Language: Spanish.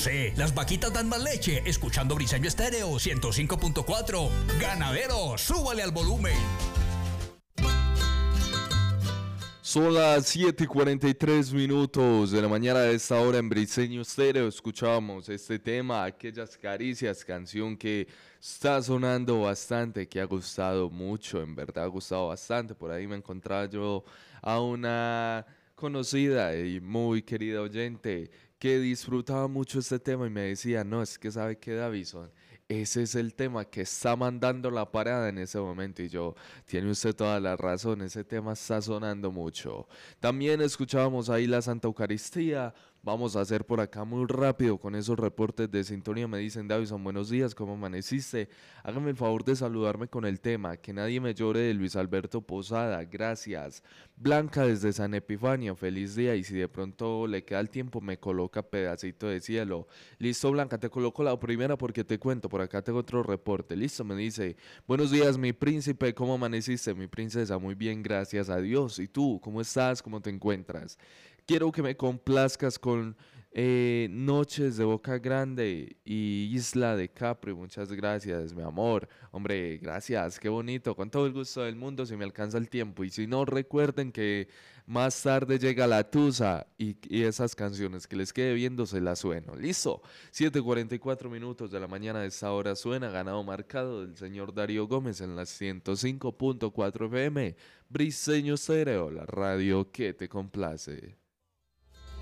sé, las vaquitas dan más leche escuchando Briseño Estéreo 105.4. Ganadero, súbale al volumen. Son las 7:43 de la mañana de esta hora en Briseño Estéreo. Escuchábamos este tema, Aquellas Caricias, canción que está sonando bastante, que ha gustado mucho, en verdad ha gustado bastante. Por ahí me encontraba yo a una conocida y muy querida oyente que disfrutaba mucho este tema y me decía, no, es que sabe que Davison, ese es el tema que está mandando la parada en ese momento. Y yo, tiene usted toda la razón, ese tema está sonando mucho. También escuchábamos ahí la Santa Eucaristía. Vamos a hacer por acá muy rápido con esos reportes de sintonía. Me dicen, Davison, buenos días, ¿cómo amaneciste? Hágame el favor de saludarme con el tema, que nadie me llore, de Luis Alberto Posada, gracias. Blanca desde San Epifanio, feliz día, y si de pronto le queda el tiempo me coloca pedacito de cielo. Listo, Blanca, te coloco la primera porque te cuento, por acá tengo otro reporte. Listo, me dice, buenos días mi príncipe, ¿cómo amaneciste? Mi princesa, muy bien, gracias a Dios. ¿Y tú, cómo estás? ¿Cómo te encuentras? Quiero que me complazcas con Noches de Boca Grande y Isla de Capri. Muchas gracias, mi amor. Hombre, gracias, qué bonito. Con todo el gusto del mundo, si me alcanza el tiempo. Y si no, recuerden que más tarde llega la Tusa y esas canciones que les quede viendo se las sueno. Listo. 7:44 de la mañana de esta hora suena ganado marcado del señor Darío Gómez en las 105.4 FM. Briseño Estéreo, la radio que te complace.